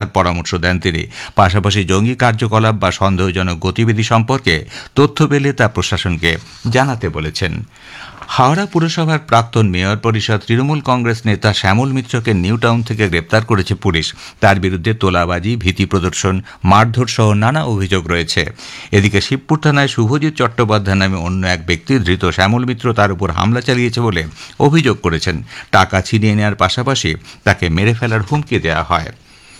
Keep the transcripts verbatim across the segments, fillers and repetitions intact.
পরামর্শ দেন তিনি। পাশাপাশি জঙ্গি কার্যকলাপ বা সন্দেহজনক গতিবিধি সম্পর্কে তথ্য পেলে তা প্রশাসনকে জানাতে বলেছেন। হাওড়া পুরসভার প্রাক্তন মেয়র পরিষদ তৃণমূল কংগ্রেস নেতা শ্যামল মিত্রকে নিউ টাউন থেকে গ্রেপ্তার করেছে পুলিশ। তার বিরুদ্ধে তোলাবাজি, ভীতি প্রদর্শন, মারধর সহ নানা অভিযোগ রয়েছে। এদিকে শিবপুর থানায় শুভজিৎ চট্টোপাধ্যায় নামে অন্য এক ব্যক্তি ধৃত শ্যামল মিত্র তার উপর হামলা চালিয়েছে বলে অভিযোগ করেছেন। টাকা ছিনিয়ে নেওয়ার পাশাপাশি তাকে মেরে ফেলার হুমকি দেওয়া হয়।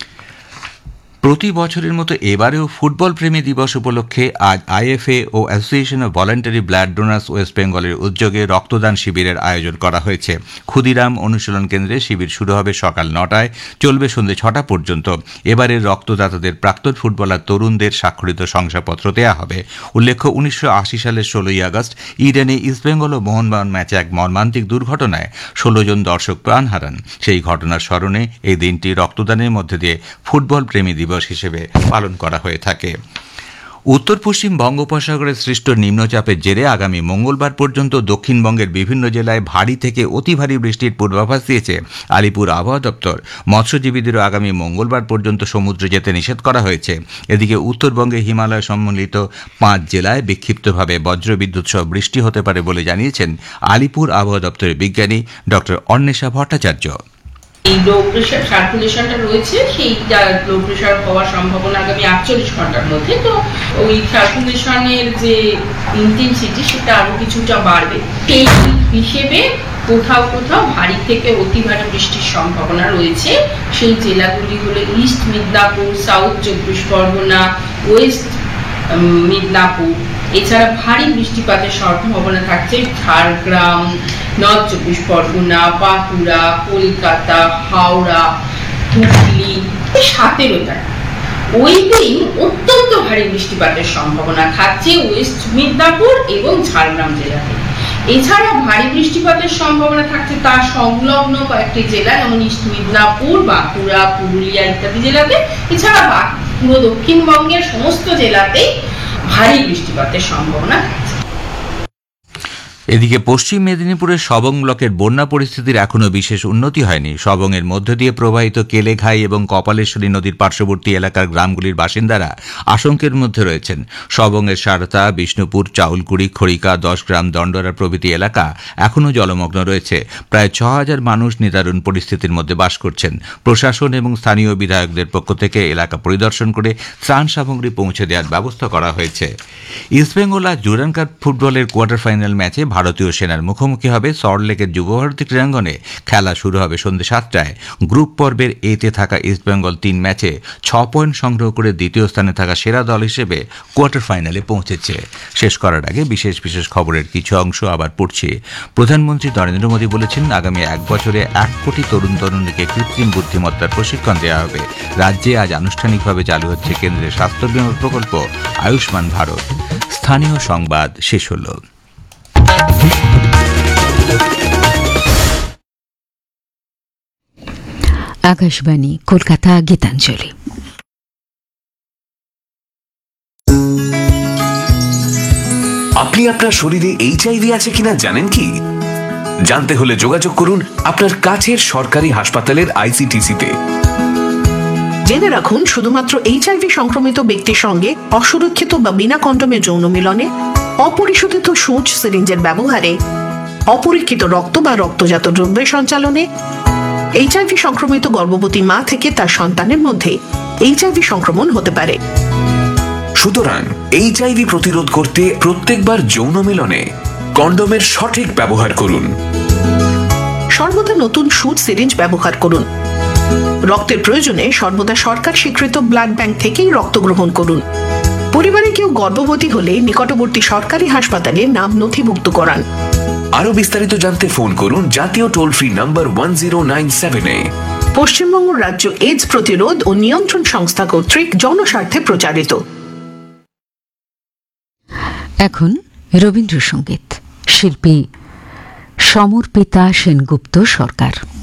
প্রতি বছরের মতো এবারেও ফুটবল প্রেমী দিবস উপলক্ষে আজ IFA O association of voluntary blood donors West বেঙ্গলের উদ্যোগে রক্তদান শিবিরের আয়োজন করা হয়েছে। ক্ষুদিরাম অনুশীলন কেন্দ্রে শিবির শুরু হবে সকাল নটায়, চলবে সন্ধ্যে ছটা পর্যন্ত। এবারের রক্তদাতাদের প্রাক্তন ফুটবলার তরুণদের স্বাক্ষরিত শংসাপত্র দেওয়া হবে। উল্লেখ্য, উনিশশো আশি সালের ষোলোই আগস্ট ইডেনে ইস্টবেঙ্গল ও মোহনবাগান ম্যাচে এক মর্মান্তিক দুর্ঘটনায় ষোলো জন দর্শক প্রাণ হারান। সেই ঘটনার স্মরণে এই দিনটি রক্তদানের মধ্যে দিয়ে ফুটবল প্রেমী দিবস হিসেবে পালন করা হয়ে থাকে। উত্তর পশ্চিম বঙ্গোপসাগরে সৃষ্ট নিম্নচাপের জেরে আগামী মঙ্গলবার পর্যন্ত দক্ষিণবঙ্গের বিভিন্ন জেলায় ভারী থেকে অতি ভারী বৃষ্টির পূর্বাভাস দিয়েছে আলিপুর আবহাওয়া দপ্তর। মৎস্যজীবীদেরও আগামী মঙ্গলবার পর্যন্ত সমুদ্রে যেতে নিষেধ করা হয়েছে। এদিকে উত্তরবঙ্গে হিমালয় সম্মিলিত পাঁচ জেলায় বিক্ষিপ্তভাবে বজ্রবিদ্যুৎ সহ বৃষ্টি হতে পারে বলে জানিয়েছেন আলিপুর আবহাওয়া দপ্তরের বিজ্ঞানী ডক্টর অন্বেষা ভট্টাচার্য। এই লো প্রেশার সার্কুলেশনটা রয়েছে, সেই লো প্রেশার হওয়ার সম্ভাবনা আগামী আটচল্লিশ ঘন্টার মধ্যে। তো ওই সার্কুলেশনের যে ইন্টেন্সিটি সেটা আরো কিছুটা বাড়বে। সেই হিসেবে কোথাও কোথাও ভারী থেকে অতি ভারী বৃষ্টির সম্ভাবনা রয়েছে। সেই জেলাগুলি হলো ইস্ট মিদনাপুর, সাউথ চব্বিশ পরগনা, ওয়েস্ট মিদনাপুর। এছাড়া ভারী বৃষ্টিপাতের সম্ভাবনা থাকছে ঝাড়গ্রাম, নর্থ চব্বিশ পরগনা, বাঁকুড়া, কলকাতা, হাওড়া, হুগলি। সতেরো তারিখ ওই দিন অত্যন্ত ভারী বৃষ্টিপাতের সম্ভাবনা থাকছে ওয়েস্ট মিদনাপুর এবং ঝাড়গ্রাম জেলাতে। এছাড়া ভারী বৃষ্টিপাতের সম্ভাবনা থাকছে তার সংলগ্ন কয়েকটি জেলা, যেমন ইস্ট মিদনাপুর, বাঁকুড়া, পুরুলিয়া ইত্যাদি জেলাতে। এছাড়া পুরো দক্ষিণবঙ্গের সমস্ত জেলাতেই ভারী বৃষ্টিপাতের সম্ভাবনা থাকছে। এদিকে পশ্চিম মেদিনীপুরের সবং ব্লকের বন্যা পরিস্থিতির এখনও বিশেষ উন্নতি হয়নি। সবংয়ের মধ্য দিয়ে প্রবাহিত কেলেঘাই এবং কপালেশ্বরী নদীর পার্শ্ববর্তী এলাকার গ্রামগুলির বাসিন্দারা আশঙ্কের মধ্যে রয়েছেন। সবংয়ের সারতা, বিষ্ণুপুর, চাউলকুড়ি, খড়িকা, দশ গ্রাম, দণ্ডরা প্রভৃতি এলাকা এখনও জলমগ্ন রয়েছে। প্রায় ছ হাজার মানুষ নিদারুণ পরিস্থিতির মধ্যে বাস করছেন। প্রশাসন এবং স্থানীয় বিধায়কদের পক্ষ থেকে এলাকা পরিদর্শন করে ত্রাণ সামগ্রী পৌঁছে দেওয়ার ব্যবস্থা করা হয়েছে। ইস্টবেঙ্গল আজ ডুরান্ড কাপ ফুটবলের কোয়ার্টার ফাইনাল ম্যাচে ভারতীয় সেনার মুখোমুখি হবে। সল্টলেকের যুবভারতী ক্রীড়াঙ্গনে খেলা শুরু হবে সন্ধ্যে সাতটায়। গ্রুপ পর্বের এতে থাকা ইস্টবেঙ্গল তিন ম্যাচে ছ পয়েন্ট সংগ্রহ করে দ্বিতীয় স্থানে থাকা সেরা দল হিসেবে কোয়ার্টার ফাইনালে পৌঁছেছে। শেষ করার আগে বিশেষ বিশেষ খবরের কিছু অংশ আবার পড়ছি। প্রধানমন্ত্রী নরেন্দ্র মোদী বলেছেন, আগামী এক বছরে এক কোটি তরুণ তরুণীকে কৃত্রিম বুদ্ধিমত্তার প্রশিক্ষণ দেওয়া হবে। রাজ্যে আজ আনুষ্ঠানিকভাবে চালু হচ্ছে কেন্দ্রের স্বাস্থ্য বীমা প্রকল্প আয়ুষ্মান ভারত। স্থানীয় সংবাদ শেষ হল। আকাশবাণী কলকাতা, গীতাঞ্জলি। আপনি আপনার শরীরে এইচআইভি আছে কিনা জানেন কি? জানতে হলে যোগাযোগ করুন আপনার কাছের সরকারি হাসপাতালের আইসিটিসিতে। জেনে রাখুন, শুধুমাত্র এইচআইভি সংক্রমিত ব্যক্তির সঙ্গে অসুরক্ষিত বা বিনা কন্ডোমে যৌন মিলনে, অপরিশোধিত সূঁচ সিরিঞ্জের ব্যবহারে, অপরীক্ষিত রক্ত বা রক্তজাত দ্রব্যের সঞ্চালনে, এইচআইভি সংক্রমিত গর্ভবতী মা থেকে তার সন্তানের মধ্যে এইচআইভি সংক্রমণ হতে পারে। সুতরাং এইচআইভি প্রতিরোধ করতে প্রত্যেকবার যৌন মিলনে কন্ডোমের সঠিক ব্যবহার করুন। সর্বদা নতুন সূঁচ সিরিঞ্জ ব্যবহার করুন। রক্তের প্রয়োজনে সর্বদা সরকার স্বীকৃত ব্লাড ব্যাংক থেকেই রক্ত গ্রহণ করুন। পরিবারে কেউ গর্ভবতী হলে নিকটবর্তী সরকারি হাসপাতালে নাম নথিভুক্ত করান। আরো বিস্তারিত জানতে ফোন করুন জাতীয় toll free number one zero nine seven এ। পশ্চিমবঙ্গ রাজ্য এইডস প্রতিরোধ ও নিয়ন্ত্রণ সংস্থা কর্তৃক জনস্বার্থে প্রচারিত। এখন রবীন্দ্রসঙ্গীত, শিল্পী সমর্পিতা সেনগুপ্ত সরকার।